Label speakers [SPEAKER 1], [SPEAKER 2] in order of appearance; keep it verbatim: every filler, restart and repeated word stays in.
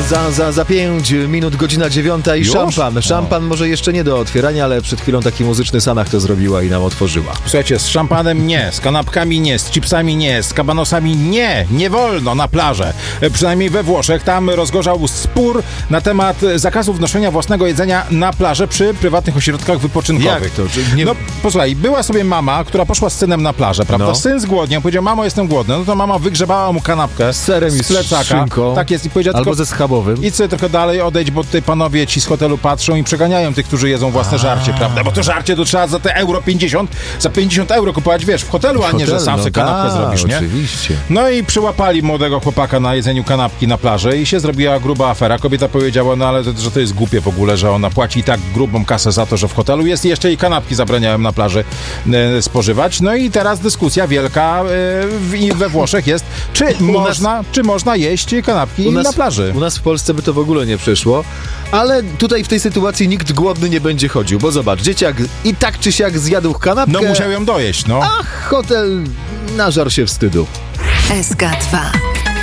[SPEAKER 1] za, za, za pięć minut, godzina dziewiąta i
[SPEAKER 2] Już?
[SPEAKER 1] szampan. Szampan może jeszcze nie do otwierania, ale przed chwilą taki muzyczny Sanach to zrobiła i nam otworzyła.
[SPEAKER 2] Słuchajcie, z szampanem nie, z kanapkami nie, z chipsami nie, z kabanosami nie, nie wolno na plażę. E, Przynajmniej we Włoszech, tam rozgorzał spór na temat zakazu wnoszenia własnego jedzenia na plażę przy prywatnych ośrodkach wypoczynkowych.
[SPEAKER 1] Jak to? Czy nie...
[SPEAKER 2] No posłuchaj, była sobie mama, która poszła z synem na plażę, prawda?
[SPEAKER 1] No.
[SPEAKER 2] Syn zgłodniał, powiedział, mamo, jestem głodny. No to mama wygrzebała mu kanapkę
[SPEAKER 1] Z serem i
[SPEAKER 2] z plecaka.
[SPEAKER 1] z szynką.
[SPEAKER 2] Tak jest i powiedziała
[SPEAKER 1] Albo
[SPEAKER 2] tylko,
[SPEAKER 1] ze schabowym.
[SPEAKER 2] idź sobie trochę dalej, odejdź, bo tutaj panowie ci z hotelu patrzą i przeganiają tych, którzy jedzą własne
[SPEAKER 1] A.
[SPEAKER 2] żarcie, prawda? Bo to żarcie to trzeba za te euro pięćdziesiąt, za pięćdziesiąt euro kupować, wiesz, w hotelu, a nie, że sam
[SPEAKER 1] no
[SPEAKER 2] sobie kanapkę
[SPEAKER 1] tak,
[SPEAKER 2] zrobisz, nie?
[SPEAKER 1] Oczywiście.
[SPEAKER 2] No i przyłapali młodego chłopaka na jedzeniu kanapki na plaży i się zrobiła gruba afera. Kobieta powiedziała, no ale to, że to jest głupie w ogóle, że ona płaci i tak grubą kasę za to, że w hotelu jest i jeszcze i kanapki zabraniałem na plaży e, spożywać. No i teraz dyskusja wielka e, w, i we Włoszech jest, czy można,
[SPEAKER 1] nas,
[SPEAKER 2] czy można jeść kanapki
[SPEAKER 1] nas,
[SPEAKER 2] na plaży.
[SPEAKER 1] U nas w Polsce by to w ogóle nie przeszło, ale tutaj w tej sytuacji nikt głodny nie będzie chodził, bo zobacz, dzieciak i tak czy siak zjadł kanapkę,
[SPEAKER 2] No musiał ją dojeść, no.
[SPEAKER 1] a hotel nażarł się wstydu.
[SPEAKER 3] S K dwa.